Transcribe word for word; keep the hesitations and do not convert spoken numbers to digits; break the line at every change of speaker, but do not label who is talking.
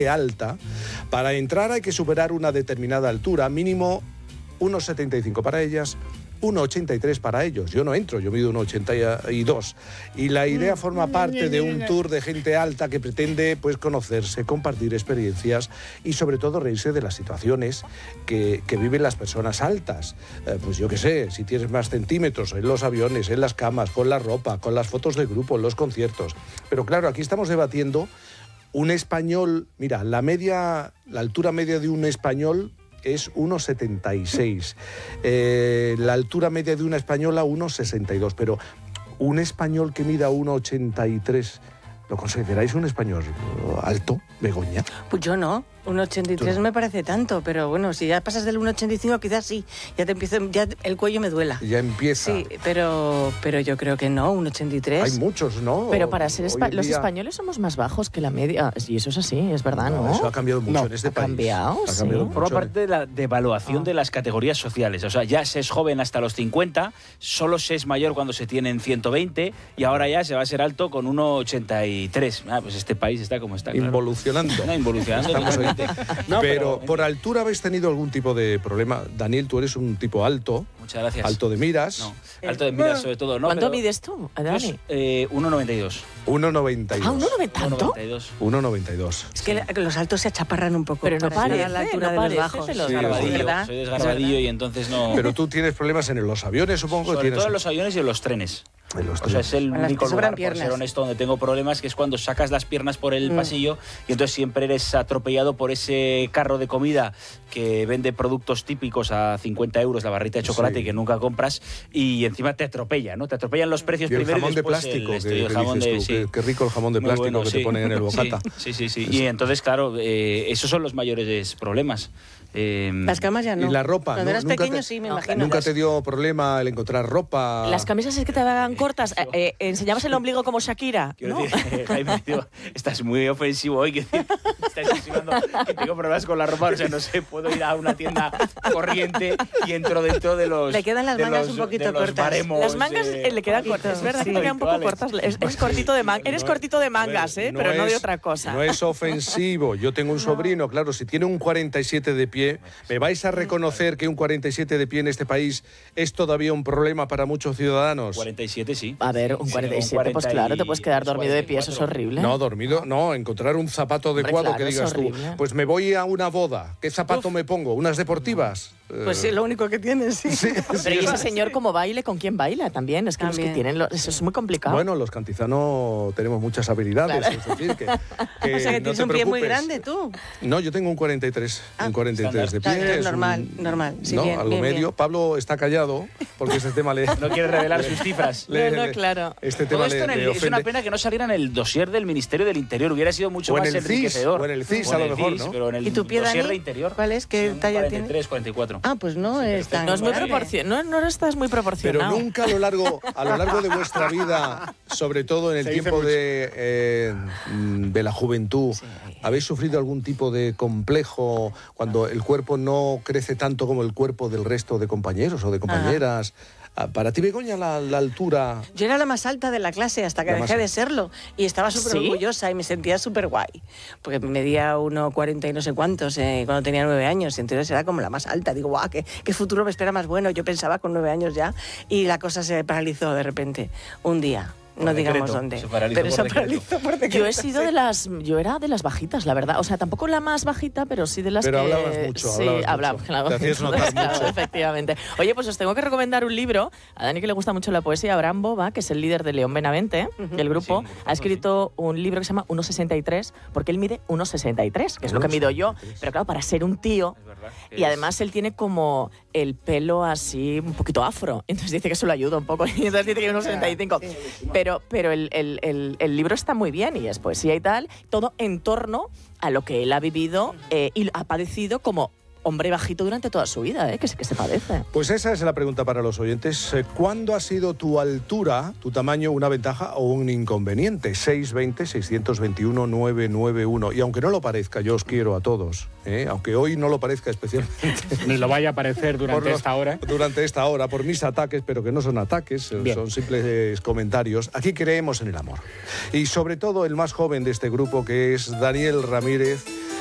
alta. Para entrar hay que superar una determinada altura, mínimo uno setenta y cinco para ellas, uno ochenta y tres para ellos. Yo no entro, yo mido uno ochenta y dos. Y la idea forma parte de un tour de gente alta que pretende pues conocerse, compartir experiencias y sobre todo reírse de las situaciones que, que viven las personas altas. Eh, pues yo qué sé, si tienes más centímetros en los aviones, en las camas, con la ropa, con las fotos de grupo, en los conciertos. Pero claro, aquí estamos debatiendo un español, mira, la media, la altura media de un español es uno setenta y seis. Eh, la altura media de una española, uno sesenta y dos. Pero un español que mida uno ochenta y tres, ¿lo consideráis un español alto, Begoña?
Pues yo no. uno ochenta y tres no me parece tanto, pero bueno, si ya pasas del uno ochenta y cinco quizás sí, ya te empieza, ya el cuello me duela.
Ya empieza.
Sí, pero, pero yo creo que no, uno ochenta y tres.
Hay muchos, ¿no?
Pero para ser espa-
día...
los españoles somos más bajos que la media, y eso es así, es verdad, ¿no?
no eso ha cambiado mucho
no,
en este
ha
país.
Cambiado,
ha
sí.
cambiado
Forma
mucho.
parte de la devaluación ah. de las categorías sociales. O sea, ya se es joven hasta los cincuenta, solo se es mayor cuando se tienen ciento veinte y ahora ya se va a ser alto con uno ochenta y tres. Ah, pues este país está como está. Claro.
Involucionando.
No, involucionando.
Estamos ahí.
No,
pero, pero por altura habéis tenido algún tipo de problema. Daniel, tú eres un tipo alto.
Muchas gracias.
Alto de miras.
No, alto de miras sobre todo, ¿no?
¿Cuánto
pero,
mides tú, Dani?
Pues, eh, uno noventa y dos.
uno noventa y dos.
Ah, ¿uno noventa y dos?
uno noventa y dos.
uno noventa y dos.
Es que sí. Los altos se achaparran un poco.
Pero no
para
parece,
a la altura
no
de
parece,
los bajos.
se los
Sí,
Desgarbadillo,
¿verdad?
soy desgarbadillo y entonces no...
Pero tú tienes problemas en los aviones, supongo.
Sobre
tienes...
todo en los aviones y en los trenes.
En los
o sea, es el
bueno,
único lugar, por ser honesto, donde tengo problemas, que es cuando sacas las piernas por el mm. pasillo y entonces siempre eres atropellado por ese carro de comida que vende productos típicos a cincuenta euros, la barrita de chocolate sí. que nunca compras, y encima te atropella, ¿no? Te atropellan los precios
y el
primero
jamón
y después
de plástico,
el,
que,
el jamón
dices
de,
tú,
sí.
qué, qué rico el jamón de
Muy
plástico
bueno,
que
sí.
te ponen en el bocata.
Sí, sí, sí. sí. Y entonces, claro, eh, esos son los mayores problemas.
Eh, las camas ya no.
Y la ropa.
Cuando
¿no?
eras
nunca
pequeño
te,
sí, me
no,
imagino.
¿Nunca te dio problema el encontrar ropa?
Las camisas es que te hagan cortas. Eh, eh, enseñabas el ombligo como Shakira,
Quiero
¿no?
decir, Jaime, digo, estás muy ofensivo hoy, que estás insinuando que tengo problemas con la ropa. O sea, no sé, puedo ir a una tienda corriente y entro dentro de los...
Le quedan las mangas
los,
un poquito
cortas.
Baremos,
las mangas eh, le quedan cortas, es verdad sí, que le quedan un poco cortas. Es, es cortito de man eres no, cortito de mangas, ver, ¿eh? No pero es, no de otra cosa.
No es ofensivo. Yo tengo un no. sobrino, claro, si tiene un cuarenta y siete de pie, ¿me vais a reconocer que un cuarenta y siete de pie en este país es todavía un problema para muchos ciudadanos?
cuarenta y siete sí.
A ver, un cuarenta y siete, sí, un cuarenta, pues claro, te puedes quedar dormido de pie, eso es horrible.
No, dormido, no, encontrar un zapato adecuado. Hombre, claro, que digas tú, pues me voy a una boda, ¿qué zapato Uf. me pongo? ¿Unas deportivas?
Pues sí, lo único que tienes, sí. sí, sí
pero ¿y ese señor cómo baile? ¿Con quién baila también? Es que también. los que tienen, los, eso es muy complicado.
Bueno, los cantizanos tenemos muchas habilidades, claro. es decir, que, que
o sea, que
no
tienes
te
un pie muy grande, tú.
No, yo tengo un cuarenta y tres, ah, un cuarenta y tres de pie.
Es normal,
un,
normal. Sí,
no,
bien,
algo
bien,
medio.
Bien.
Pablo está callado porque este tema le...
No quiere revelar sus cifras.
Le, no, no, claro.
Este tema
Todo esto
le,
en el,
le
es una pena que no saliera en el dossier del Ministerio del Interior. Hubiera sido mucho
o
más
en el
enriquecedor.
C I S, o en el C I S, a lo mejor, ¿no?
Pero en el
¿Y tu pie,
dossier
Dani?
de Interior.
¿Cuál es? ¿Qué talla
cuarenta y tres,
tiene?
cuarenta y cuatro.
Ah, pues no sí, es tan...
No es muy proporcionado, no, no estás muy proporcionado.
Pero nunca a lo largo, a lo largo de vuestra vida, sobre todo en el tiempo de, eh, de la juventud, sí. ¿habéis sufrido algún tipo de complejo cuando el cuerpo no crece tanto como el cuerpo del resto de compañeros o de compañeras? Ah. Para ti, Begoña, la, la altura...
Yo era la más alta de la clase hasta que la dejé de serlo y estaba súper ¿Sí? orgullosa y me sentía súper guay, porque medía uno cuarenta y no sé cuántos eh, cuando tenía nueve años, entonces era como la más alta. Digo, guau, ¿qué, qué futuro me espera más bueno. Yo pensaba con nueve años ya y la cosa se paralizó de repente, un día. No por digamos decreto, dónde.
Se
pero
por
se paralizó por decreto.
Yo he sido sí. de las, yo era de las bajitas, la verdad. O sea, tampoco la más bajita, pero sí de las
pero
que.
Pero hablabas mucho.
Sí, hablabas mucho. Te
hacías notar mucho.
Efectivamente. Oye, pues os tengo que recomendar un libro. A Dani, que le gusta mucho la poesía, Abraham Boba, que es el líder de León Benavente, uh-huh. del grupo, sí, ha escrito sí. un libro que se llama uno sesenta y tres, porque él mide uno sesenta y tres, que es lo que mido yo. Pero claro, para ser un tío. Y además él tiene como el pelo así un poquito afro. Entonces dice que eso lo ayuda un poco. Y entonces dice que uno sesenta y cinco. Pero, pero el, el El, el, el libro está muy bien y es poesía y tal, todo en torno a lo que él ha vivido eh, y ha padecido como hombre bajito durante toda su vida, ¿eh? que, se, que se padece.
Pues esa es la pregunta para los oyentes. ¿Cuándo ha sido tu altura, tu tamaño, una ventaja o un inconveniente? seis veinte, seiscientos veintiuno, novecientos noventa y uno. Y aunque no lo parezca, yo os quiero a todos, ¿eh? aunque hoy no lo parezca especialmente.
Ni lo vaya a parecer durante
los,
esta hora.
Durante esta hora, por mis ataques, pero que no son ataques, Bien. son simples comentarios. Aquí creemos en el amor. Y sobre todo el más joven de este grupo, que es Daniel Ramírez,